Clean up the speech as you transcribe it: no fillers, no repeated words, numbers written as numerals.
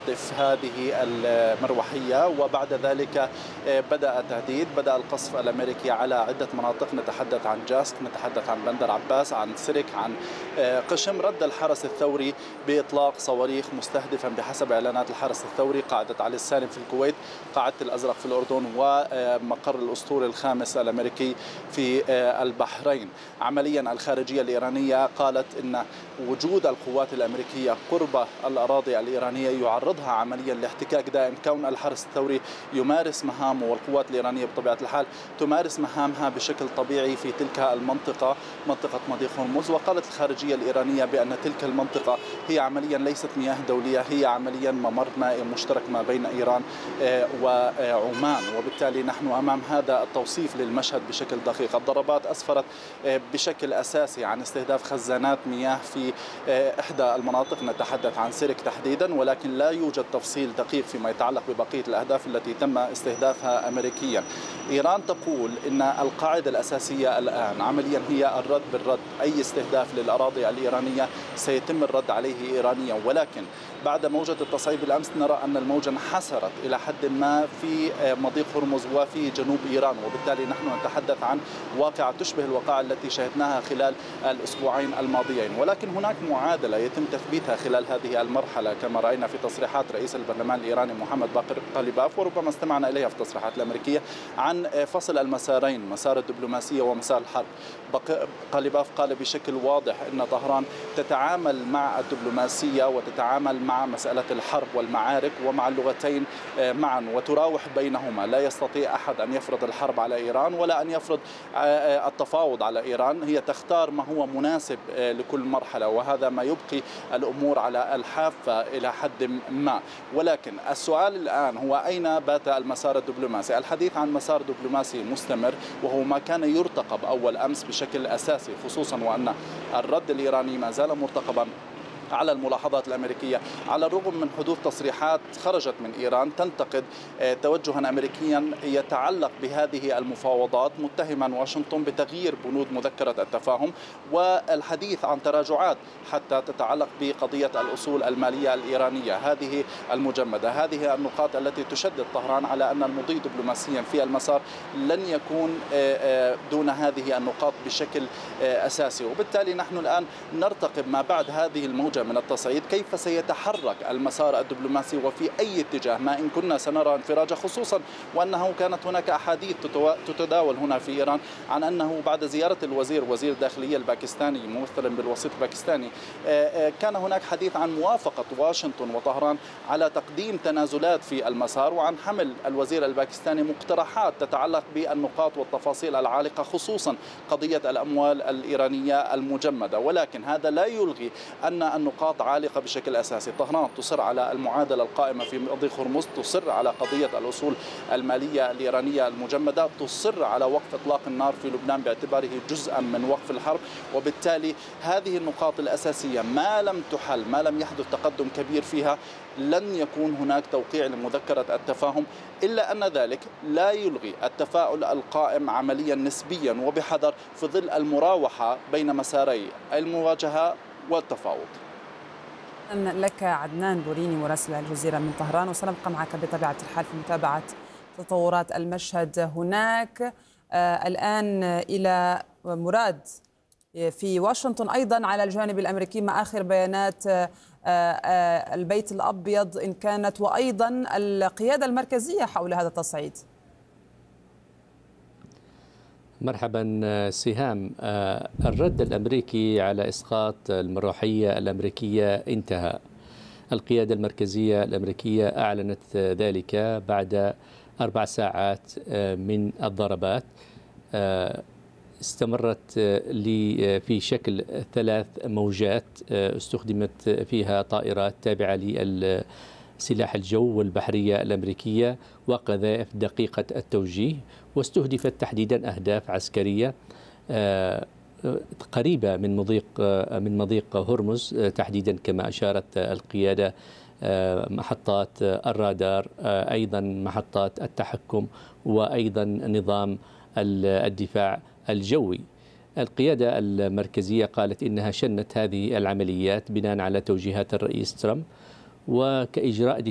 هذه المروحية، وبعد ذلك بدأ تهديد، بدأ القصف الأمريكي على عدة مناطق. نتحدث عن جاسك، نتحدث عن بندر عباس، عن سرك، عن قشم. رد الحرس الثوري بإطلاق صواريخ مستهدفا بحسب إعلانات الحرس الثوري قاعدة علي السالم في الكويت، قاعدة الأزرق في الأردن، ومقر الأسطول الخامس الأمريكي في البحرين. عمليا الخارجية الإيرانية قالت إن وجود القوات الأمريكية قرب الأراضي الإيرانية يعرضها عمليا لاحتكاك دائم، كون الحرس الثوري يمارس مهامه والقوات الإيرانية بطبيعة الحال تمارس مهامها بشكل طبيعي في تلك المنطقة، منطقة مضيق هرمز. وقالت الخارجية الإيرانية بأن تلك المنطقة هي عمليا ليست مياه دولية، هي عمليا ممر مائي مشترك ما بين إيران وعمان، وبالتالي نحن أمام هذا التوصيف للمشهد بشكل دقيق. الضربات أسفرت بشكل أساسي عن استهداف خزانات مياه في إحدى المناطق، نتحدث عن سرك تحديدا، ولكن لا يوجد تفصيل دقيق فيما يتعلق ببقية الأهداف التي تم استهدافها أمريكيا. إيران تقول إن القاعدة الأساسية الآن عمليا هي الرد بالرد، أي استهداف للأراضي الإيرانية سيتم الرد عليه إيرانيا، ولكن بعد موجة التصعيد بالأمس نرى أن الموجة انحسرت إلى حد ما في مضيق هرمز وفي جنوب إيران، وبالتالي نحن نتحدث عن واقعة تشبه الوقائع التي شهدناها خلال الأسبوعين الماضيين. ولكن هناك معادلة يتم تثبيتها خلال هذه المرحلة كما رأينا في تصريحات رئيس البرلمان الإيراني محمد باقر قاليباف، وربما استمعنا إليها في التصريحات الأمريكية، عن فصل المسارين، مسار الدبلوماسية ومسار الحرب. قاليباف قال بشكل واضح أن طهران تتعامل مع الدبلوماسية وتتعامل مع مسألة الحرب والمعارك ومع اللغتين معا وتراوح بينهما. لا يستطيع أحد أن يفرض الحرب على إيران ولا أن يفرض التفاوض على إيران، هي تختار ما هو مناسب لكل مرحلة، وهذا ما يبقي الأمور على الحافة إلى حد ما. ولكن السؤال الآن هو أين بات المسار الدبلوماسي؟ الحديث عن مسار دبلوماسي مستمر، وهو ما كان يرتقب أول أمس بشكل أساسي، خصوصا وأن الرد الإيراني ما زال مرتقبا على الملاحظات الأمريكية، على الرغم من حدوث تصريحات خرجت من إيران تنتقد توجها أمريكيا يتعلق بهذه المفاوضات، متهما واشنطن بتغيير بنود مذكرة التفاهم والحديث عن تراجعات حتى تتعلق بقضية الأصول المالية الإيرانية هذه المجمدة. هذه النقاط التي تشدد طهران على أن المضي دبلوماسيا في المسار لن يكون دون هذه النقاط بشكل أساسي، وبالتالي نحن الآن نرتقب ما بعد هذه الموجة من التصعيد كيف سيتحرك المسار الدبلوماسي وفي أي اتجاه، ما إن كنا سنرى انفراجة، خصوصا وأنه كانت هناك أحاديث تتداول هنا في إيران عن أنه بعد زيارة وزير الداخلية الباكستاني ممثلا بالوسيط الباكستاني، كان هناك حديث عن موافقة واشنطن وطهران على تقديم تنازلات في المسار، وعن حمل الوزير الباكستاني مقترحات تتعلق بالنقاط والتفاصيل العالقة، خصوصا قضية الأموال الإيرانية المجمدة. ولكن هذا لا يلغي أن النقاط عالقة بشكل أساسي. طهران تصر على المعادلة القائمة في مضيق هرمز، تصر على قضية الأصول المالية الإيرانية المجمدة، تصر على وقف إطلاق النار في لبنان باعتباره جزءا من وقف الحرب. وبالتالي هذه النقاط الأساسية ما لم تحل، ما لم يحدث تقدم كبير فيها، لن يكون هناك توقيع لمذكرة التفاهم، إلا أن ذلك لا يلغي التفاؤل القائم عمليا نسبيا وبحذر في ظل المراوحة بين مساري المواجهة والتفاوض. لك عدنان بوريني مراسل الجزيرة من طهران، وسنبقى معك بطبيعة الحال في متابعة تطورات المشهد هناك. الآن إلى مراد في واشنطن أيضا على الجانب الأمريكي، ما آخر بيانات البيت الأبيض إن كانت، وأيضا القيادة المركزية حول هذا التصعيد؟ مرحبا سهام. الرد الأمريكي على إسقاط المروحية الأمريكية انتهى. القيادة المركزية الأمريكية أعلنت ذلك بعد 4 ساعات من الضربات، استمرت في شكل 3 موجات استخدمت فيها طائرات تابعة لسلاح الجو والبحرية الأمريكية وقذائف دقيقة التوجيه، واستهدفت تحديدا أهداف عسكرية قريبة من مضيق هرمز تحديدا كما أشارت القيادة، محطات الرادار، أيضا محطات التحكم، وأيضا نظام الدفاع الجوي. القيادة المركزية قالت إنها شنت هذه العمليات بناء على توجيهات الرئيس ترامب وكإجراء